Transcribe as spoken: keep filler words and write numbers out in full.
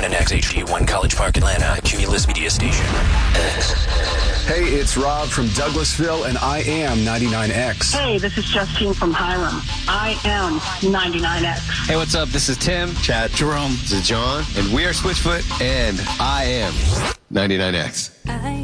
ninety-nine X H D one College Park, Atlanta, Cumulus Media Station. X. Hey, it's Rob from Douglasville, and I am ninety-nine X. Hey, this is Justine from Hiram. I am ninety-nine X. Hey, what's up? This is Tim, Chad, Jerome, this is John, and we are Switchfoot, and I am ninety-nine X. I